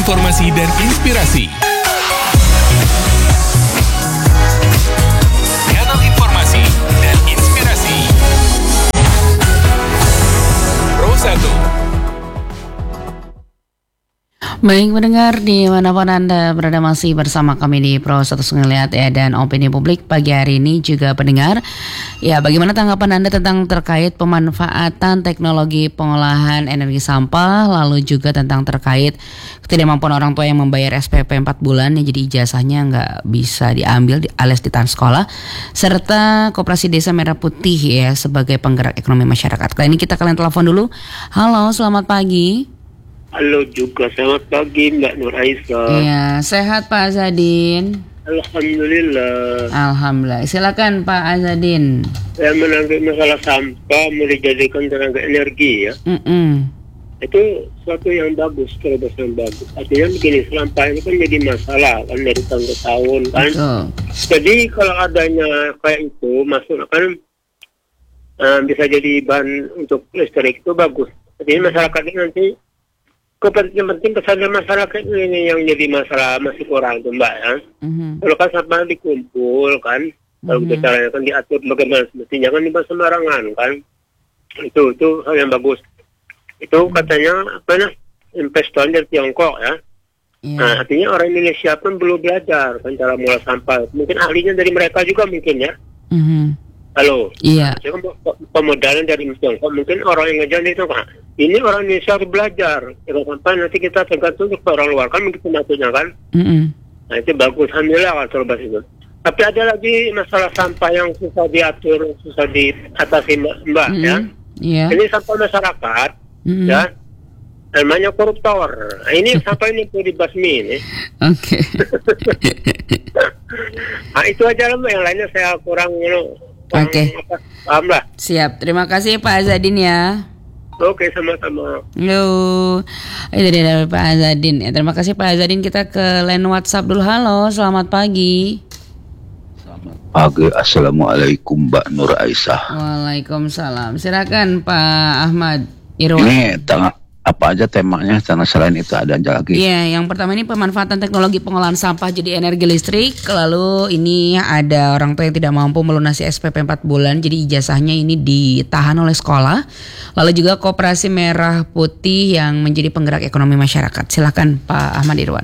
informasi dan inspirasi. Kanal informasi dan inspirasi Pro 1. Baik pendengar dimanapun Anda berada, masih bersama kami di Pro 1 Ngeliat ya, dan opini publik pagi hari ini juga pendengar. Ya, bagaimana tanggapan Anda tentang terkait pemanfaatan teknologi pengolahan energi sampah, lalu juga tentang terkait ketidakmampuan orang tua yang membayar SPP 4 bulan ya, jadi ijazahnya nggak bisa diambil alias ditahan sekolah, serta Koperasi Desa Merah Putih ya sebagai penggerak ekonomi masyarakat. Kali ini kita kalian telepon dulu. Halo, selamat pagi. Halo juga, selamat pagi Mbak Nur Aisyah. Iya, sehat Pak Azadin? Alhamdulillah. Alhamdulillah. Silakan Pak Azadin. Saya menanggapi masalah sampah mau dijadikan tenaga energi ya. Itu suatu yang bagus, terobosan bagus. Artinya begini, sampah ini kan jadi masalah kan dari tahun ke tahun kan. Betul. Jadi kalau adanya kayak itu masuk kan bisa jadi bahan untuk listrik, itu bagus. Jadi masyarakat ini nanti yang penting kesannya masyarakat ini yang jadi masalah masih kurang tuh Mbak ya. Kalau kan sampah dikumpul kan, kalau kita caranya kan diatur bagaimana semestinya kan, di sembarangan kan. Itu hal yang bagus. Itu katanya investor dari Tiongkok ya. Nah, artinya orang Indonesia pun perlu belajar kan cara mengolah sampah. Mungkin ahlinya dari mereka juga mungkin ya. Halo. Iya. Pemodalan dari Tiongkok, mungkin orang yang ngejar itu kan. Ini orang Indonesia harus belajar. Jangan sampai nanti kita tergantung ke orang luar kan begitu maksudnya kan. Nah itu bagus, alhamdulillah kalau terubah itu. Tapi ada lagi masalah sampah yang susah diatur, susah diatasi Mbak ya. Ini sampah masyarakat ya. Namanya koruptor. Nah, ini sampah ini perlu dibasmi ini. Oke. Nah itu aja lah Mbak, yang lainnya saya kurang Oke. Paham lah. Siap, terima kasih Pak Azadin ya. Oke, sama-sama. Halo, itu dia dari Pak Azadin ya. Terima kasih Pak Azadin. Kita ke line WhatsApp dulu. Halo, selamat pagi. Selamat pagi, assalamualaikum Mbak Nur Aisyah. Waalaikumsalam. Silakan Pak Ahmad Irwan. Ini apa aja temanya, karena selain itu ada lagi. Iya, yang pertama ini pemanfaatan teknologi pengolahan sampah jadi energi listrik. Lalu ini ada orang tua yang tidak mampu melunasi SPP 4 bulan, jadi ijazahnya ini ditahan oleh sekolah. Lalu juga Koperasi Merah Putih yang menjadi penggerak ekonomi masyarakat. Silakan Pak Ahmad Irwan.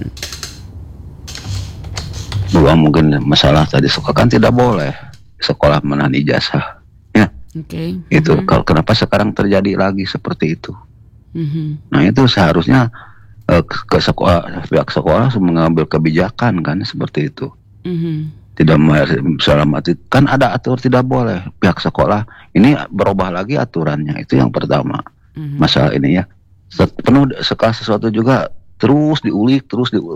Dua mungkin masalah tadi, sekolah kan tidak boleh sekolah menahan ijazah. Ya. Oke. Itu kalau kenapa sekarang terjadi lagi seperti itu? Nah itu seharusnya ke sekolah, pihak sekolah harus mengambil kebijakan kan seperti itu. Tidak selamat kan ada aturan tidak boleh, pihak sekolah ini berubah lagi aturannya, itu yang pertama. Masalah ini ya penuh sekali sesuatu juga terus diulik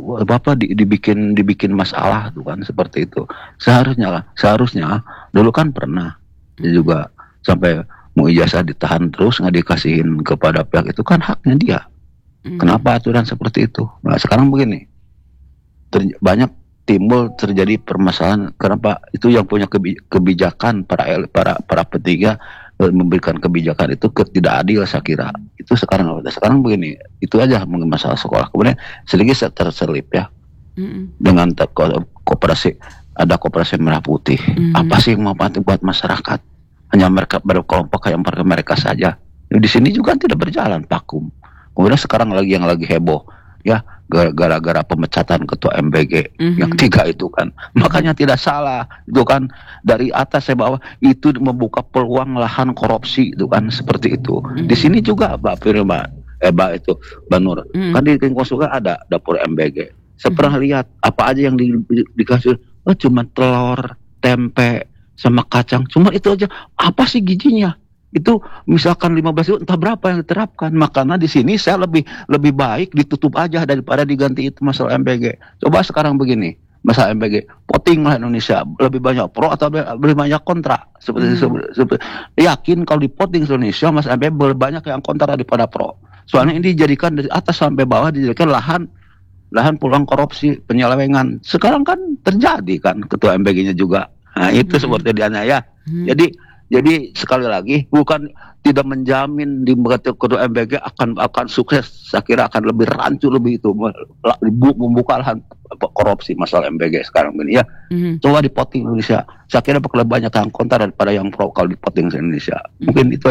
dibikin masalah tuh kan seperti itu. Seharusnya dulu kan pernah juga sampai mau ijazah ditahan terus nggak dikasihin kepada pihak, itu kan haknya dia. Kenapa aturan seperti itu? Nah sekarang begini, banyak terjadi permasalahan. Kenapa? Itu yang punya kebijakan para petiga memberikan kebijakan itu tidak adil saya kira. Itu sekarang begini, itu aja mungkin masalah sekolah. Kemudian sedikit terselip ya dengan koperasi, ada Koperasi Merah Putih. Apa sih yang manfaat buat masyarakat? Hanya mereka berkelompok yang mereka saja. Di sini juga tidak berjalan vakum. Kemudian sekarang yang lagi heboh ya gara-gara pemecatan ketua MBG yang 3 itu kan. Makanya tidak salah itu kan, dari atas saya bawah itu membuka peluang lahan korupsi itu kan seperti itu. Di sini juga Mbak itu Mbak Nur. Kan di Lingkungan juga ada dapur MBG. Saya pernah lihat apa aja yang dikasih, cuma telur, tempe sama kacang, cuma itu aja. Apa sih gizinya? Itu misalkan 15 ribu, entah berapa yang diterapkan. Makanya di sini saya lebih baik ditutup aja daripada diganti itu masalah MBG. Coba sekarang begini, masalah MBG, voting lah Indonesia, lebih banyak pro atau lebih banyak kontra? Seperti yakin kalau di voting Indonesia masalah MBG lebih banyak yang kontra daripada pro. Soalnya ini dijadikan dari atas sampai bawah dijadikan lahan peluang korupsi, penyelewengan. Sekarang kan terjadi kan ketua MBG-nya juga. Nah itu seperti dianya ya. Jadi Jadi sekali lagi bukan tidak menjamin di ketua MBG akan sukses. Saya kira akan lebih rancu lebih itu membuka lahan korupsi masalah MBG sekarang ini ya. Coba di voting Indonesia. Saya kira bakal banyak yang kontra daripada yang pro kalau di voting Indonesia. Mungkin itu